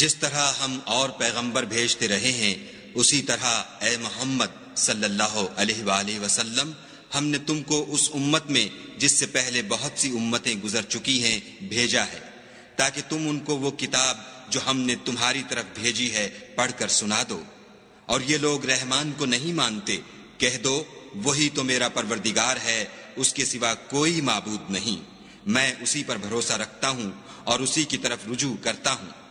जिस तरह हम और पैगंबर भेजते रहे हैं उसी तरह ए मोहम्मद सल्लल्लाहु अलैहि वसल्लम हमने तुमको उस उम्मत में जिससे पहले बहुत सी उम्मतें गुजर चुकी हैं भेजा है, ताकि तुम उनको वो किताब जो हमने तुम्हारी तरफ भेजी है पढ़कर सुना दो। और ये लोग रहमान को नहीं मानते, कह दो वही तो मेरा परवरदिगार है, उसके सिवा कोई माबूद नहीं, मैं उसी पर भरोसा रखता हूँ और उसी की तरफ रुजू करता हूँ।